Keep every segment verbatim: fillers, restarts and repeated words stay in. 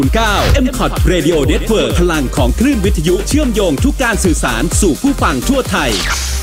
เก้า เอ็ม คอท Radio Network พลังของคลื่นวิทยุเชื่อมโยงทุกการสื่อสารสู่ผู้ฟังทั่วไทย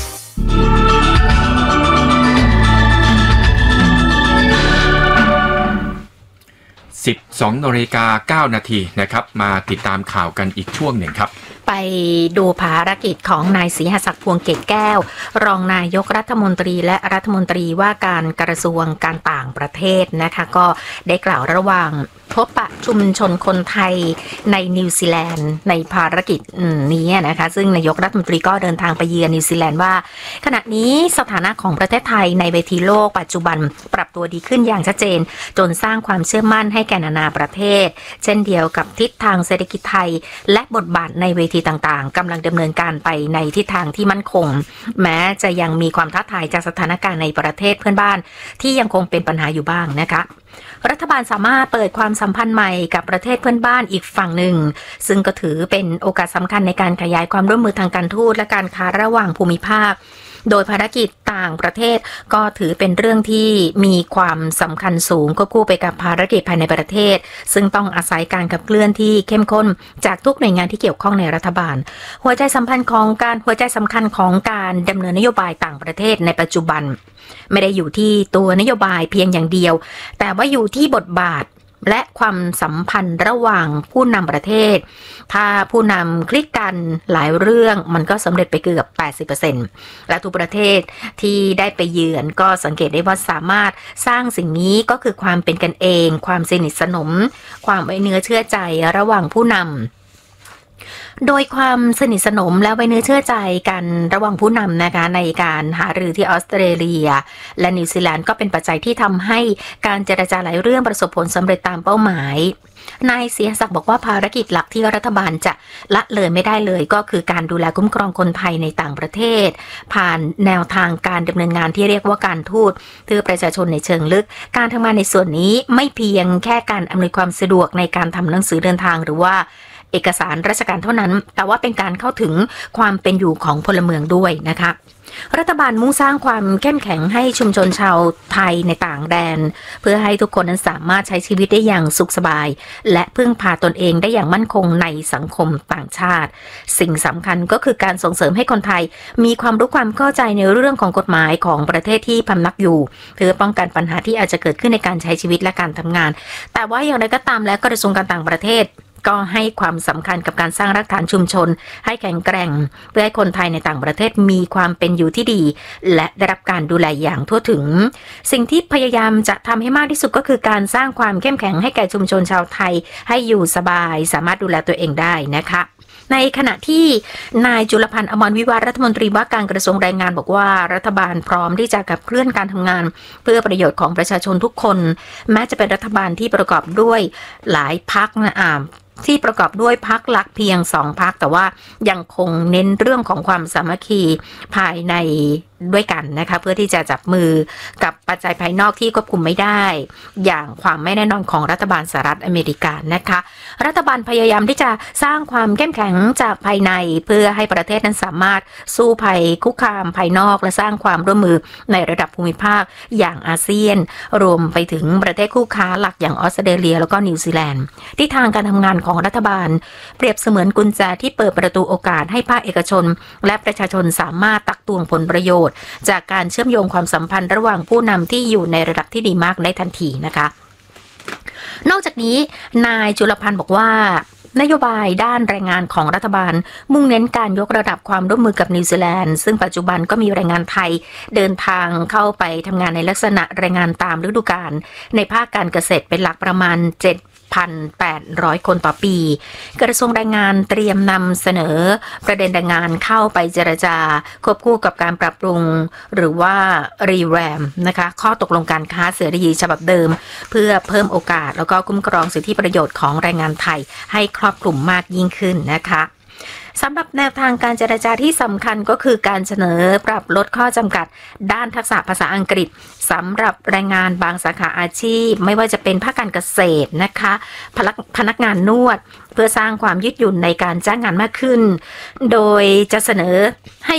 สิบสองนาฬิกาเก้านาทีนะครับมาติดตามข่าวกันอีกช่วงหนึ่งครับไปดูภารกิจของนายศรีหศักดิ์พวงเกตแก้วรองนายกรัฐมนตรีและรัฐมนตรีว่าการกระทรวงการต่างประเทศนะคะก็ได้กล่าวระหว่างพบปะชุมชนคนไทยในนิวซีแลนด์ในภารกิจนี้นะคะซึ่งนายกรัฐมนตรีก็เดินทางไปเยือนนิวซีแลนด์ว่าขณะนี้สถานะของประเทศไทยในเวทีโลกปัจจุบันปรับตัวดีขึ้นอย่างชัดเจนจนสร้างความเชื่อมั่นให้แก่นานาประเทศเช่นเดียวกับทิศทางเศรษฐกิจไทยและบทบาทในเวทีต่างๆกำลังดำเนินการไปในทิศทางที่มั่นคงแม้จะยังมีความท้าทายจากสถานการณ์ในประเทศเพื่อนบ้านที่ยังคงเป็นปัญหาอยู่บ้างนะคะรัฐบาลสามารถเปิดความสัมพันธ์ใหม่กับประเทศเพื่อนบ้านอีกฝั่งหนึ่งซึ่งก็ถือเป็นโอกาสสำคัญในการขยายความร่วมมือทางการทูตและการค้าระหว่างภูมิภาคโดยภารกิจต่างประเทศก็ถือเป็นเรื่องที่มีความสำคัญสูงควบคู่ไปกับภารกิจภายในประเทศซึ่งต้องอาศัยการขับเคลื่อนที่เข้มข้นจากทุกหน่วยงานที่เกี่ยวข้องในรัฐบาลหัวใจสำคัญของการหัวใจสำคัญของการดำเนินนโยบายต่างประเทศในปัจจุบันไม่ได้อยู่ที่ตัวนโยบายเพียงอย่างเดียวแต่ว่าอยู่ที่บทบาทและความสัมพันธ์ระหว่างผู้นำประเทศถ้าผู้นำคลิกกันหลายเรื่องมันก็สำเร็จไปเกือบ แปดสิบเปอร์เซ็นต์ และทุกประเทศที่ได้ไปเยือนก็สังเกตได้ว่าสามารถสร้างสิ่งนี้ก็คือความเป็นกันเองความสนิทสนมความไว้เนื้อเชื่อใจระหว่างผู้นำโดยความสนิทสนมและไว้เนื้อเชื่อใจกันระหว่างผู้นำนะคะในการหารือที่ออสเตรเลียและนิวซีแลนด์ก็เป็นปัจจัยที่ทำให้การเจรจาหลายเรื่องประสบผลสำเร็จตามเป้าหมายนายศรีหศักดิ์บอกว่าภารกิจหลักที่รัฐบาลจะละเลยไม่ได้เลยก็คือการดูแลคุ้มครองคนไทยในต่างประเทศผ่านแนวทางการดำเนินงานที่เรียกว่าการทูตเพื่อประชาชนในเชิงลึกการทำงานในส่วนนี้ไม่เพียงแค่การอำนวยความสะดวกในการทำหนังสือเดินทางหรือว่าเอกสารราชการเท่านั้นแต่ว่าเป็นการเข้าถึงความเป็นอยู่ของพลเมืองด้วยนะคะรัฐบาลมุ่งสร้างความเข้มแข็งให้ชุมชนชาวไทยในต่างแดนเพื่อให้ทุกคนนั้นสามารถใช้ชีวิตได้อย่างสุขสบายและพึ่งพาตนเองได้อย่างมั่นคงในสังคมต่างชาติสิ่งสำคัญก็คือการส่งเสริมให้คนไทยมีความรู้ความเข้าใจในเรื่องของกฎหมายของประเทศที่พำนักอยู่เพื่อป้องกันปัญหาที่อาจจะเกิดขึ้นในการใช้ชีวิตและการทำงานแต่ว่าอย่างไรก็ตามแล้วกระทรวงการต่างประเทศก็ให้ความสำคัญกับการสร้างรากฐานชุมชนให้แข็งแกร่งเพื่อให้คนไทยในต่างประเทศมีความเป็นอยู่ที่ดีและได้รับการดูแลอย่างทั่วถึงสิ่งที่พยายามจะทำให้มากที่สุดก็คือการสร้างความเข้มแข็งให้แก่ชุมชนชาวไทยให้อยู่สบายสามารถดูแลตัวเองได้นะคะในขณะที่นายจุลพันธ์อมรวิวัฒน์รัฐมนตรีว่าการกระทรวงแรงงานบอกว่ารัฐบาลพร้อมที่จะขับเคลื่อนการทำงานเพื่อประโยชน์ของประชาชนทุกคนแม้จะเป็นรัฐบาลที่ประกอบด้วยหลายพรรคนะอ่าที่ประกอบด้วยพรรคหลักเพียงสองพรรคแต่ว่ายังคงเน้นเรื่องของความสามัคคีภายในด้วยกันนะคะเพื่อที่จะจับมือกับปัจจัยภายนอกที่ควบคุมไม่ได้อย่างความไม่แน่นอนของรัฐบาลสหรัฐอเมริกานะคะรัฐบาลพยายามที่จะสร้างความเข้มแข็งจากภายในเพื่อให้ประเทศนั้นสามารถสู้ภัยคุกคามภายนอกและสร้างความร่วมมือในระดับภูมิภาคอย่างอาเซียนรวมไปถึงประเทศคู่ค้าหลักอย่างออสเตรเลียแล้วก็นิวซีแลนด์ที่ทางการทำงานของรัฐบาลเปรียบเสมือนกุญแจที่เปิดประตูโอกาสให้ภาคเอกชนและประชาชนสามารถตักตวงผลประโยชน์จากการเชื่อมโยงความสัมพันธ์ระหว่างผู้นำที่อยู่ในระดับที่ดีมากได้ทันทีนะคะนอกจากนี้นายจุลพันธ์บอกว่านโยบายด้านแรงงานของรัฐบาลมุ่งเน้นการยกระดับความร่วมมือกับนิวซีแลนด์ซึ่งปัจจุบันก็มีแรงงานไทยเดินทางเข้าไปทำงานในลักษณะแรงงานตามฤดูกาลในภาคการเกษตรเป็นหลักประมาณเจ็ด หนึ่งพันแปดร้อย คนต่อปีกระทรวงแรงงานเตรียมนำเสนอประเด็นแรงงานเข้าไปเจรจาควบคู่กับการปรับปรุงหรือว่ารีแรมนะคะข้อตกลงการค้าเสรีฉบับเดิมเพื่อเพิ่มโอกาสแล้วก็คุ้มครองสิทธิประโยชน์ของแรงงานไทยให้ครอบคลุมมากยิ่งขึ้นนะคะสำหรับแนวทางการเจรจาที่สำคัญก็คือการเสนอปรับลดข้อจำกัดด้านทักษะภาษาอังกฤษสำหรับแรงงานบางสาขาอาชีพไม่ว่าจะเป็นภาคการเกษตรนะคะพนักงานนวดเพื่อสร้างความยืดหยุ่นในการจ้างงานมากขึ้นโดยจะเสนอให้ลด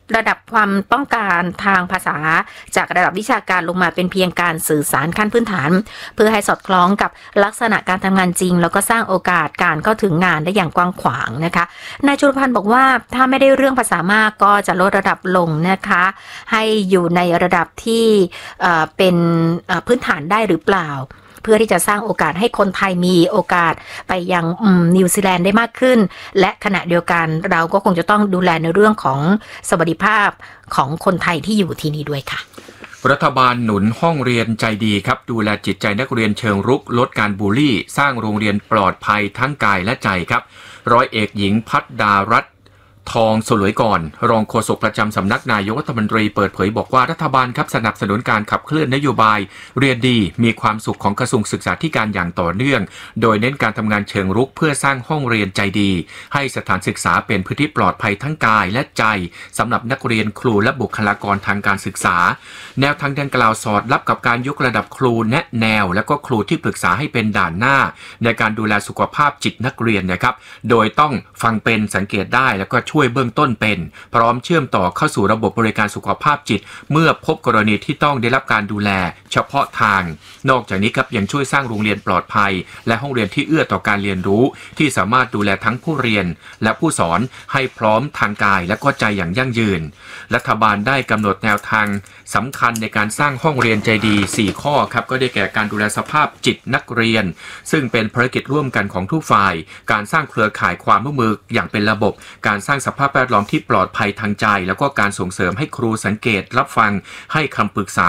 ระดับความต้องการทางภาษาจากระดับวิชาการลงมาเป็นเพียงการสื่อสารขั้นพื้นฐานเพื่อให้สอดคล้องกับลักษณะการทำงานจริงแล้วก็สร้างโอกาสการเข้าถึงงานได้อย่างกว้างขวางนะคะนายจุลพันธ์บอกว่าถ้าไม่ได้เรื่องภาษามากก็จะลดระดับลงนะคะให้อยู่ในระดับที่เอ่อเป็นเอ่อพื้นฐานได้หรือเปล่าเพื่อที่จะสร้างโอกาสให้คนไทยมีโอกาสไปยังนิวซีแลนด์ได้มากขึ้นและขณะเดียวกันเราก็คงจะต้องดูแลในเรื่องของสวัสดิภาพของคนไทยที่อยู่ที่นี่ด้วยค่ะรัฐบาลหนุนห้องเรียนใจดีครับดูแลจิตใจนักเรียนเชิงรุกลดการบูลลี่สร้างโรงเรียนปลอดภัยทั้งกายและใจครับร้อยเอกหญิงพัฒดารัตน์ทองสลวยก่อนรองโฆษกประจำสำนักนายกรัฐมนตรีเปิดเผยบอกว่ารัฐบาลครับสนับสนุนการขับเคลื่อนนโยบายเรียนดีมีความสุขของกระทรวงศึกษาธิการอย่างต่อเนื่องโดยเน้นการทำงานเชิงรุกเพื่อสร้างห้องเรียนใจดีให้สถานศึกษาเป็นพื้นที่ปลอดภัยทั้งกายและใจสำหรับนักเรียนครูและบุคลากรทางการศึกษาแนวทางดังกล่าวสอดรับกับการยกระดับครูแนะแนวและก็ครูที่ปรึกษาให้เป็นด่านหน้าในการดูแลสุขภาพจิตนักเรียนนะครับโดยต้องฟังเป็นสังเกตได้แล้วก็ช่วยเบื้องต้นเป็นพร้อมเชื่อมต่อเข้าสู่ระบบบริการสุขภาพจิตเมื่อพบกรณีที่ต้องได้รับการดูแลเฉพาะทางนอกจากนี้ครับยังช่วยสร้างโรงเรียนปลอดภัยและห้องเรียนที่เอื้อต่อการเรียนรู้ที่สามารถดูแลทั้งผู้เรียนและผู้สอนให้พร้อมทางกายและก็ใจอย่างยั่งยืนรัฐบาลได้กำหนดแนวทางสำคัญในการสร้างห้องเรียนใจดีสี่ข้อครับก็ได้แก่การดูแลสภาพจิตนักเรียนซึ่งเป็นภารกิจร่วมกันของทุกฝ่ายการสร้างเครือข่ายความร่วมมืออย่างเป็นระบบการสร้างสภาพแวดล้อมที่ปลอดภัยทางใจแล้วก็การส่งเสริมให้ครูสังเกตรับฟังให้คำปรึกษา